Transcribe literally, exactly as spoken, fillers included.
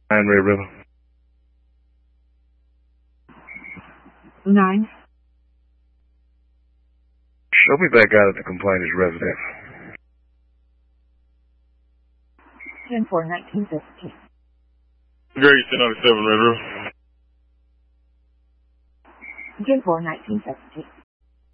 Nine Red River. Nine. Show me back out at the complainant's residence. Ten four nineteen fifty. Grady, ten ninety-seven Red River. Ten four nineteen fifty.